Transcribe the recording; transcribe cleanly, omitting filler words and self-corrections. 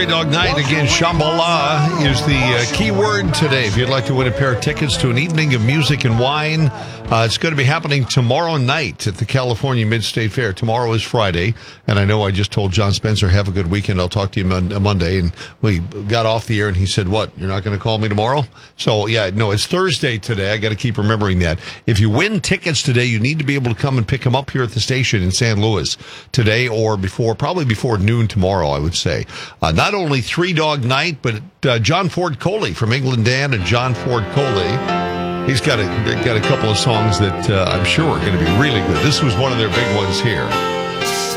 Three Dog Night. Again, Shambhala is the key word today. If you'd like to win a pair of tickets to an evening of music and wine, it's going to be happening tomorrow night at the California Mid-State Fair. Tomorrow is Friday, and I know I just told John Spencer, have a good weekend. I'll talk to you Monday. And we got off the air, and he said, what, you're not going to call me tomorrow? So, yeah, no, it's Thursday today. I got to keep remembering that. If you win tickets today, you need to be able to come and pick them up here at the station in San Luis today or probably before noon tomorrow, I would say. Not only Three Dog Night, but John Ford Coley from England Dan and John Ford Coley. He's got a couple of songs that I'm sure are going to be really good. This was one of their big ones here.